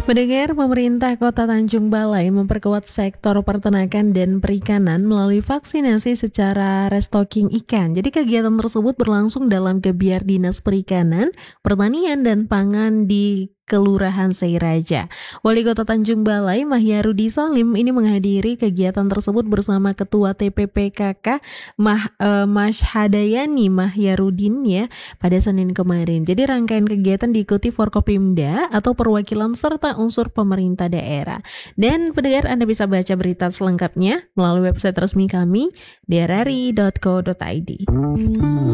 Mendengar pemerintah Kota Tanjung Balai memperkuat sektor peternakan dan perikanan melalui vaksinasi secara restocking ikan. Jadi kegiatan tersebut berlangsung dalam gebiar Dinas Perikanan, Pertanian dan Pangan di Kelurahan Seiraja. Wali Kota Tanjung Balai, Mahyarudi Salim, ini menghadiri kegiatan tersebut bersama Ketua TPPKK Mas Hadayani Mahyarudin ya pada Senin kemarin. Jadi rangkaian kegiatan diikuti Forkopimda atau perwakilan serta unsur pemerintah daerah. Dan pendengar, Anda bisa baca berita selengkapnya melalui website resmi kami, drri.co.id.